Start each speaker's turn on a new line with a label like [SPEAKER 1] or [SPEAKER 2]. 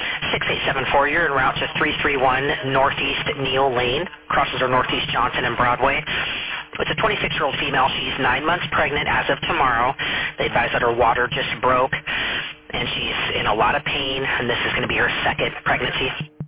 [SPEAKER 1] 6874, you're en route to 331 Northeast Neil Lane, crosses our Northeast Johnson and Broadway. It's a 26-year-old female. She's 9 months pregnant as of tomorrow. They advise that her water just broke, and she's in a lot of pain, and this is going to be her second pregnancy.